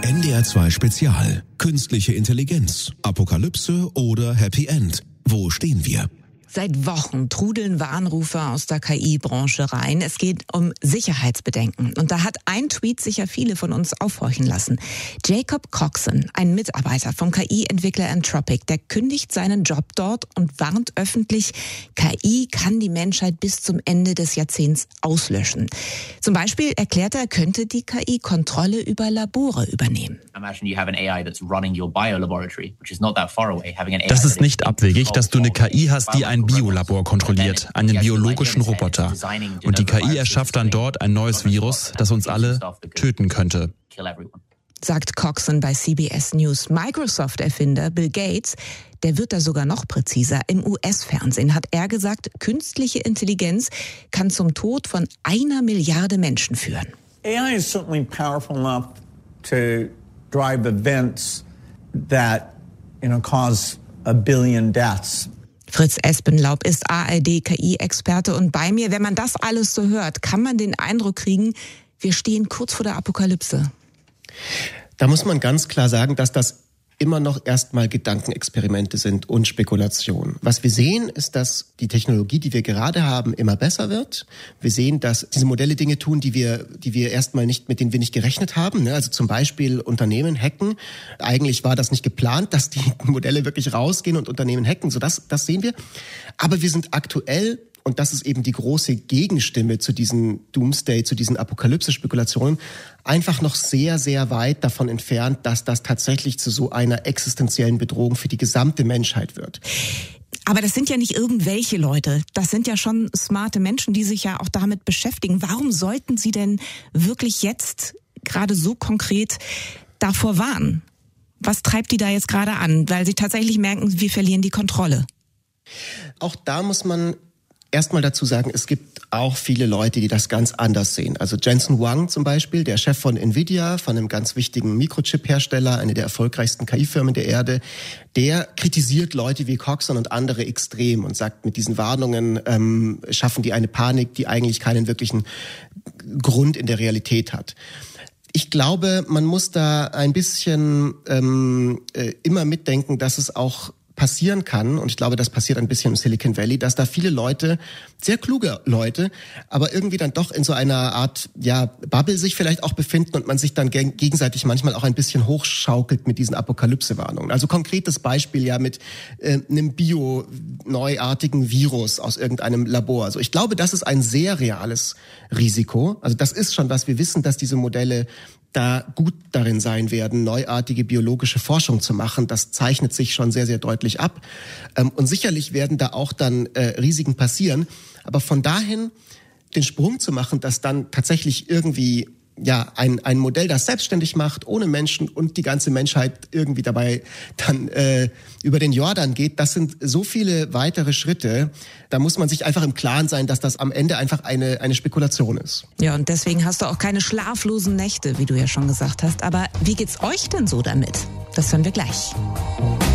NDR 2 Spezial. Künstliche Intelligenz, Apokalypse oder Happy End? Wo stehen wir? Seit Wochen trudeln Warnrufe aus der KI-Branche rein. Es geht um Sicherheitsbedenken. Und da hat ein Tweet sicher viele von uns aufhorchen lassen. Jacob Coxon, ein Mitarbeiter vom KI-Entwickler Anthropic, der kündigt seinen Job dort und warnt öffentlich, KI kann die Menschheit bis zum Ende des Jahrzehnts auslöschen. Zum Beispiel erklärt er, könnte die KI Kontrolle über Labore übernehmen. Das ist nicht abwegig, dass du eine KI hast, die ein Biolabor kontrolliert, einen biologischen Roboter. Und die KI erschafft dann dort ein neues Virus, das uns alle töten könnte. Sagt Coxon bei CBS News. Microsoft-Erfinder Bill Gates, der wird da sogar noch präziser. Im US-Fernsehen hat er gesagt, künstliche Intelligenz kann zum Tod von 1 Milliarde Menschen führen. AI is certainly powerful enough to drive events that, cause 1 billion deaths. Fritz Espenlaub ist ARD-KI-Experte und bei mir, wenn man das alles so hört, kann man den Eindruck kriegen, wir stehen kurz vor der Apokalypse. Da muss man ganz klar sagen, dass das immer noch erstmal Gedankenexperimente sind und Spekulationen. Was wir sehen, ist, dass die Technologie, die wir gerade haben, immer besser wird. Wir sehen, dass diese Modelle Dinge tun, mit denen wir nicht gerechnet haben. Also zum Beispiel Unternehmen hacken. Eigentlich war das nicht geplant, dass die Modelle wirklich rausgehen und Unternehmen hacken. So das sehen wir. Aber wir sind aktuell, und das ist eben die große Gegenstimme zu diesen Doomsday, zu diesen Apokalypse-Spekulationen, einfach noch sehr, sehr weit davon entfernt, dass das tatsächlich zu so einer existenziellen Bedrohung für die gesamte Menschheit wird. Aber das sind ja nicht irgendwelche Leute. Das sind ja schon smarte Menschen, die sich ja auch damit beschäftigen. Warum sollten sie denn wirklich jetzt gerade so konkret davor warnen? Was treibt die da jetzt gerade an? Weil sie tatsächlich merken, wir verlieren die Kontrolle. Auch da muss man erstmal dazu sagen, es gibt auch viele Leute, die das ganz anders sehen. Also Jensen Huang zum Beispiel, der Chef von Nvidia, von einem ganz wichtigen Mikrochip-Hersteller, eine der erfolgreichsten KI-Firmen der Erde, der kritisiert Leute wie Coxon und andere extrem und sagt, mit diesen Warnungen schaffen die eine Panik, die eigentlich keinen wirklichen Grund in der Realität hat. Ich glaube, man muss da ein bisschen immer mitdenken, dass es auch passieren kann, und ich glaube, das passiert ein bisschen im Silicon Valley, dass da viele Leute, sehr kluge Leute, aber irgendwie dann doch in so einer Art, Bubble sich vielleicht auch befinden und man sich dann gegenseitig manchmal auch ein bisschen hochschaukelt mit diesen Apokalypse-Warnungen. Also konkretes Beispiel mit einem bio-neuartigen Virus aus irgendeinem Labor. Also ich glaube, das ist ein sehr reales Risiko. Also das ist schon was. Wir wissen, dass diese Modelle da gut darin sein werden, neuartige biologische Forschung zu machen. Das zeichnet sich schon sehr, sehr deutlich ab. Und sicherlich werden da auch dann Risiken passieren. Aber von dahin den Sprung zu machen, dass dann tatsächlich irgendwie ein Modell, das selbstständig macht, ohne Menschen und die ganze Menschheit irgendwie dabei dann über den Jordan geht, das sind so viele weitere Schritte. Da muss man sich einfach im Klaren sein, dass das am Ende einfach eine Spekulation ist. Ja, und deswegen hast du auch keine schlaflosen Nächte, wie du ja schon gesagt hast. Aber wie geht's euch denn so damit? Das hören wir gleich.